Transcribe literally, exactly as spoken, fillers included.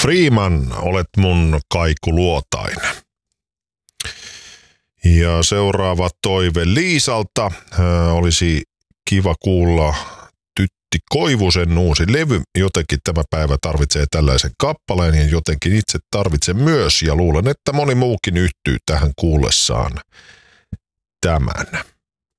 Freeman, olet mun kaikuluotain. Ja seuraava toive Liisalta. Äh, olisi kiva kuulla Tytti Koivusen uusi levy. Jotenkin tämä päivä tarvitsee tällaisen kappaleen ja jotenkin itse tarvitsen myös. Ja luulen, että moni muukin yhtyy tähän kuullessaan tämän.